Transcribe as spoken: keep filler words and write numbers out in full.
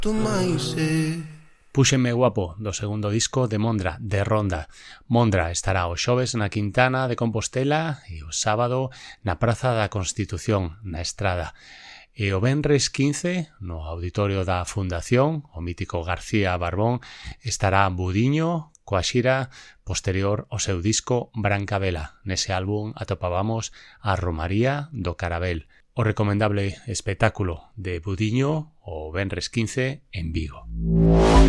Púxenme guapo, do segundo disco de Mondra, de Ronda. Mondra estará o xoves na Quintana de Compostela e o sábado na Praza da Constitución, na Estrada. E o venres quince, no auditorio da Fundación, o mítico García Barbón, estará Budiño coa xira posterior ao seu disco Brancavela. Nese álbum atopábamos a Romaría do Carabel, o recomendable espectáculo de Budiño o venres quince en Vigo.